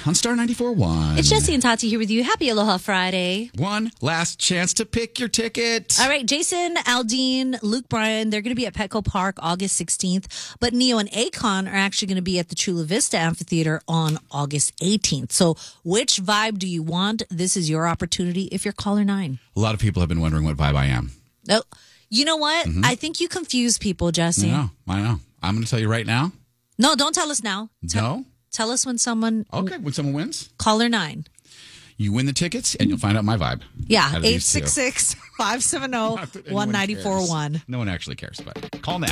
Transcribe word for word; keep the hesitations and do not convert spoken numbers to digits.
on Star ninety-four point one. It's Jesse and Tati here with you. Happy Aloha Friday. One last chance to pick your ticket. All right, Jason, Aldine, Luke Bryan, they're going to be at Petco Park August sixteenth, but Neo and Akon are actually going to be at the Chula Vista Amphitheater on August eighteenth. So which vibe do you want? This is your opportunity if you're caller nine. A lot of people have been wondering what vibe I am. Oh, you know what? Mm-hmm. I think you confuse people, Jesse. I know, I know. I'm going to tell you right now. No, don't tell us now. Tell, no? Tell us when someone... Okay, when someone wins. Caller nine. You win the tickets, and you'll find out my vibe. Yeah, eight six six, five seven zero, one nine four one. No one actually cares, but call now.